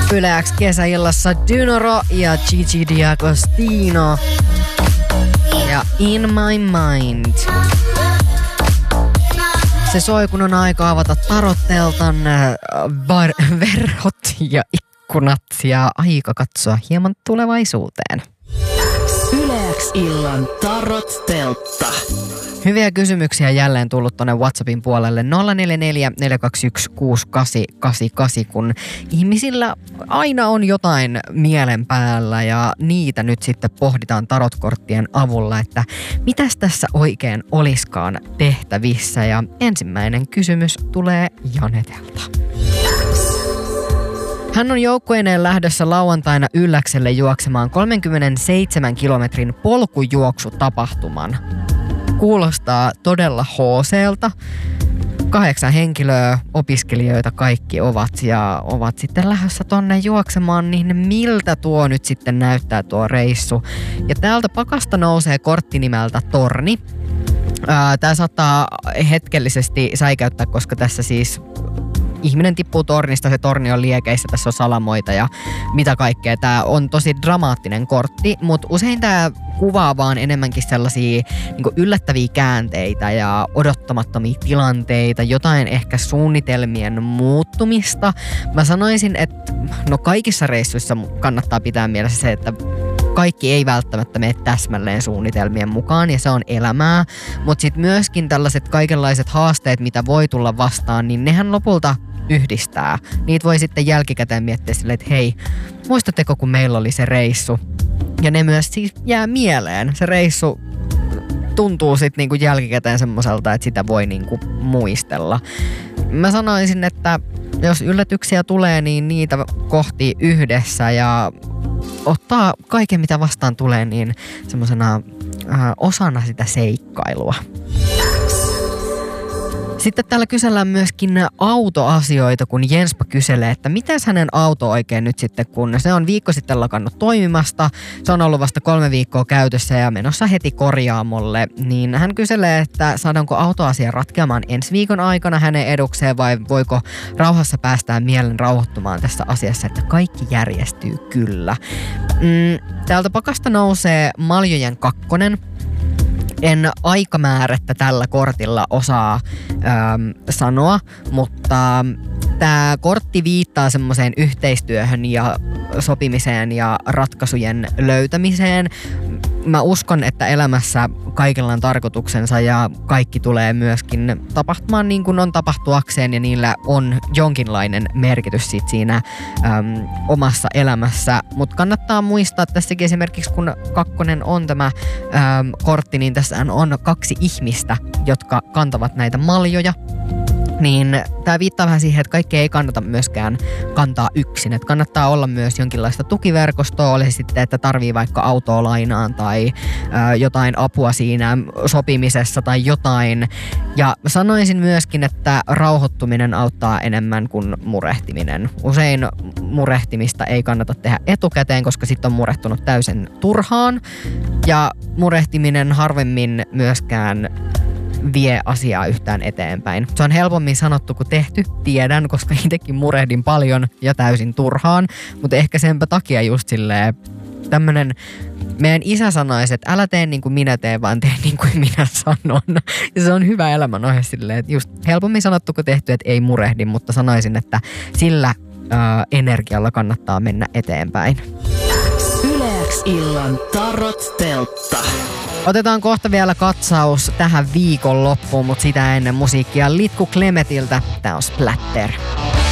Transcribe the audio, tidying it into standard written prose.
Yle X kesäillassa Dynoro ja Gigi D'Agostino ja In My Mind. Se soi, kun on aika avata tarotteltan verhot ja ikkunat ja aika katsoa hieman tulevaisuuteen. Yle X illan tarot-teltta. Hyviä kysymyksiä jälleen tullut tuonne WhatsAppin puolelle 044 421 6888, kun ihmisillä aina on jotain mielen päällä ja niitä nyt sitten pohditaan tarotkorttien avulla, että mitäs tässä oikein oliskaan tehtävissä. Ja ensimmäinen kysymys tulee Janetelta. Hän on joukkueineen lähdössä lauantaina Ylläkselle juoksemaan 37 kilometrin polkujuoksutapahtuman. Kuulostaa todella hooseelta. 8 henkilöä, opiskelijoita kaikki ovat sitten lähdössä tonne juoksemaan, niin miltä tuo nyt sitten näyttää tuo reissu? Ja täältä pakasta nousee kortti nimeltä Torni. Tää saattaa hetkellisesti säikäyttää, koska tässä siis ihminen tippuu tornista, se torni on liekeissä, tässä on salamoita ja mitä kaikkea. Tää on tosi dramaattinen kortti, mutta usein tää kuvaa vaan enemmänkin sellaisia niin yllättäviä käänteitä ja odottamattomia tilanteita, jotain ehkä suunnitelmien muuttumista. Mä sanoisin, että kaikissa reissuissa kannattaa pitää mielessä se, että kaikki ei välttämättä mene täsmälleen suunnitelmien mukaan ja se on elämää, mutta sitten myöskin tällaiset kaikenlaiset haasteet, mitä voi tulla vastaan, niin nehän lopulta yhdistää. Niitä voi sitten jälkikäteen miettiä silleen, että hei, muistatteko kun meillä oli se reissu? Ja ne myös siis jää mieleen. Se reissu tuntuu sitten niinku jälkikäteen semmoiselta, että sitä voi niinku muistella. Mä sanoisin, että jos yllätyksiä tulee, niin niitä kohti yhdessä ja ottaa kaiken, mitä vastaan tulee, niin semmosena osana sitä seikkailua. Sitten täällä kysellään myöskin autoasioita, kun Jenspa kyselee, että mitäs hänen auto oikein nyt sitten, kun se on viikko sitten lakannut toimimasta, se on ollut vasta 3 viikkoa käytössä ja menossa heti korjaamolle, niin hän kyselee, että saadaanko autoasia ratkeamaan ensi viikon aikana hänen edukseen vai voiko rauhassa päästään mielen rauhoittumaan tässä asiassa, että kaikki järjestyy kyllä. Täältä pakasta nousee Maljojen 2. En aikamäärättä tällä kortilla osaa sanoa, mutta tämä kortti viittaa semmoiseen yhteistyöhön ja sopimiseen ja ratkaisujen löytämiseen. Mä uskon, että elämässä kaikilla on tarkoituksensa ja kaikki tulee myöskin tapahtumaan niin kuin on tapahtuakseen ja niillä on jonkinlainen merkitys siinä omassa elämässä. Mutta kannattaa muistaa tässäkin esimerkiksi, kun 2 on tämä kortti, niin tässä on 2 ihmistä, jotka kantavat näitä maljoja. Niin tämä viittaa vähän siihen, että kaikki ei kannata myöskään kantaa yksin. Että kannattaa olla myös jonkinlaista tukiverkostoa, olisi sitten, että tarvii vaikka autoa lainaan tai jotain apua siinä sopimisessa tai jotain. Ja sanoisin myöskin, että rauhoittuminen auttaa enemmän kuin murehtiminen. Usein murehtimista ei kannata tehdä etukäteen, koska sitten on murehtunut täysin turhaan. Ja murehtiminen harvemmin myöskään vie asiaa yhtään eteenpäin. Se on helpommin sanottu kuin tehty, tiedän, koska itsekin murehdin paljon ja täysin turhaan, mutta ehkä senpä takia just silleen tämmönen, meidän isä sanoisi, että älä tee niin kuin minä teen, vaan tee niin kuin minä sanon. Ja se on hyvä elämän ohje silleen, että just helpommin sanottu kuin tehty, että ei murehdi, mutta sanoisin, että sillä energialla kannattaa mennä eteenpäin. Yle X illan tarot-teltta. Otetaan kohta vielä katsaus tähän viikonloppuun, mutta sitä ennen musiikkia Litku Klemetiltä. Tää on Splatter.